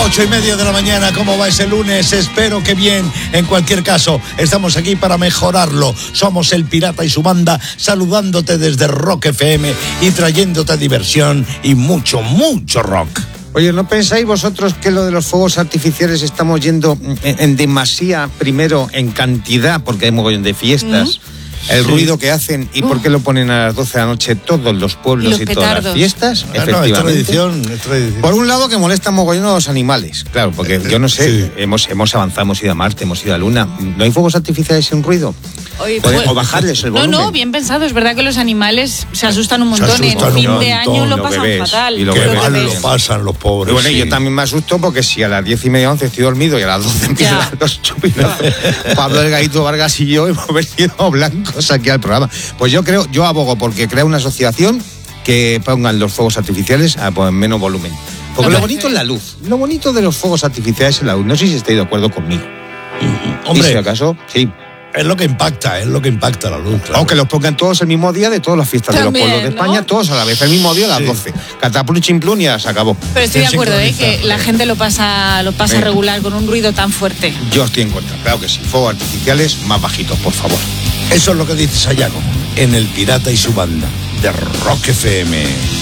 8:30 de la mañana, ¿cómo va ese lunes? Espero que bien. En cualquier caso, estamos aquí para mejorarlo. Somos El Pirata y su banda, saludándote desde Rock FM y trayéndote diversión y mucho, mucho rock. Oye, ¿no pensáis vosotros que lo de los fuegos artificiales estamos yendo en demasía, primero en cantidad, porque hay mogollón de fiestas? El ruido que hacen y por qué lo ponen a las 12 de la noche todos los pueblos y todas las fiestas, efectivamente. Es tradición. Por un lado, que molestan mogollón a los animales, claro, porque yo no sé, hemos avanzado, hemos ido a Marte, hemos ido a la Luna. ¿No hay fuegos artificiales sin ruido? Oye, o bajarles el volumen. No, bien pensado. Es verdad que los animales se asustan un montón. En fin de año lo pasan fatal. Y qué mal lo pasan los pobres. Y bueno, yo también me asusto porque si a las 10:30, 11 estoy dormido y a las 12 empiezan los chupinazos. Pablo Delgadito Vargas y yo hemos venido blancos aquí al programa. Pues yo abogo porque crea una asociación que pongan los fuegos artificiales a menos volumen. Porque lo bonito es la luz. Lo bonito de los fuegos artificiales es la luz. No sé si estáis de acuerdo conmigo. Hombre, y si acaso, sí. Es lo que impacta la luz. Claro. Aunque los pongan todos el mismo día de todas las fiestas también, de los pueblos de España, ¿no? Todos a la vez, el mismo día a las 12. Cataplum, chimplum y ya se acabó. Pero estoy de acuerdo, que la gente lo pasa regular con un ruido tan fuerte. Yo estoy en contra, claro que sí. Fuegos artificiales más bajitos, por favor. Eso es lo que dice Sayago en El Pirata y su banda de Rock FM.